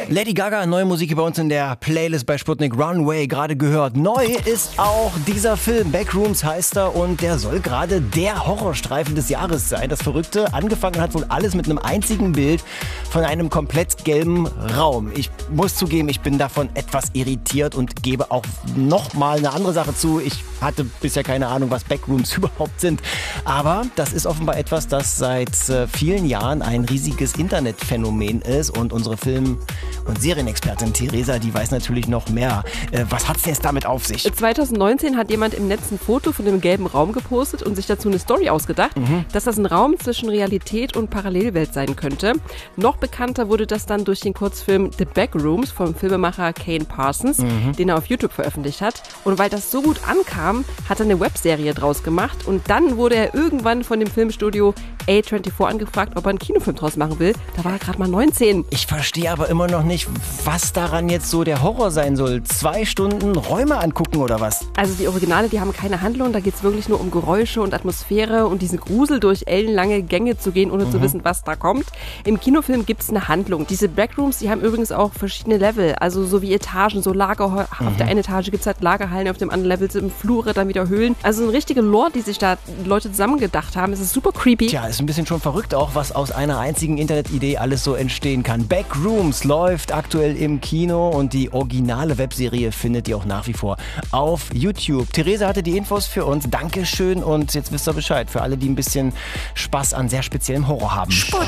Lady Gaga, neue Musik hier bei uns in der Playlist bei Sputnik. Runway, gerade gehört. Neu ist auch dieser Film. Backrooms heißt er und der soll gerade der Horrorstreifen des Jahres sein. Das Verrückte, angefangen hat wohl alles mit einem einzigen Bild von einem komplett gelben Raum. Ich muss zugeben, ich bin davon etwas irritiert und gebe auch nochmal eine andere Sache zu. Ich hatte bisher keine Ahnung, was Backrooms überhaupt sind. Aber das ist offenbar etwas, das seit vielen Jahren ein riesiges Internetphänomen ist. Und unsere Film- und Serienexpertin Theresa, die weiß natürlich noch mehr. Was hat's denn jetzt damit auf sich? 2019 hat jemand im Netz ein Foto von dem gelben Raum gepostet und sich dazu eine Story ausgedacht, dass das ein Raum zwischen Realität und Parallelwelt sein könnte. Noch bekannter wurde das dann durch den Kurzfilm The Backrooms vom Filmemacher Kane Parsons, den er auf YouTube veröffentlicht hat. Und weil das so gut ankam, hat er eine Webserie draus gemacht und dann wurde er irgendwann von dem Filmstudio A24 angefragt, ob er einen Kinofilm draus machen will. Da war er gerade mal 19. Ich verstehe aber immer noch nicht, was daran jetzt so der Horror sein soll. 2 Stunden Räume angucken oder was? Also die Originale, die haben keine Handlung, da geht es wirklich nur um Geräusche und Atmosphäre und diesen Grusel durch ellenlange Gänge zu gehen, ohne zu wissen, was da kommt. Im Kinofilm gibt es eine Handlung. Diese Backrooms, die haben übrigens auch verschiedene Level, also so wie Etagen, so Lagerhallen. Auf der einen Etage gibt es halt Lagerhallen, auf dem anderen Level sind Flure, dann wieder Höhlen. Also eine richtige Lore, die sich da Leute zusammengedacht haben. Es ist super creepy. Tja, ist ein bisschen schon verrückt auch, was aus einer einzigen Internetidee alles so entstehen kann. Backrooms läuft aktuell im Kino und die originale Webserie findet ihr auch nach wie vor auf YouTube. Theresa hatte die Infos für uns. Dankeschön und jetzt wisst ihr Bescheid. Für alle, die ein bisschen Spaß an sehr speziellem Horror haben.